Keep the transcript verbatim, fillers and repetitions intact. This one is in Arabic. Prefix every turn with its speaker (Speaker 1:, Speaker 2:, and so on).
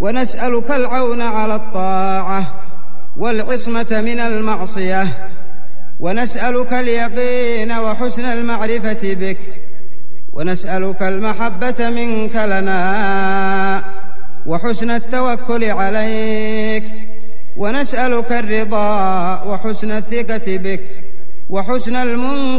Speaker 1: ونسألك العون على الطاعة والعصمة من المعصية، ونسألك اليقين وحسن المعرفة بك، ونسألك المحبة منك لنا وحسن التوكل عليك، ونسألك الرضا وحسن الثقة بك وحسن المنقذ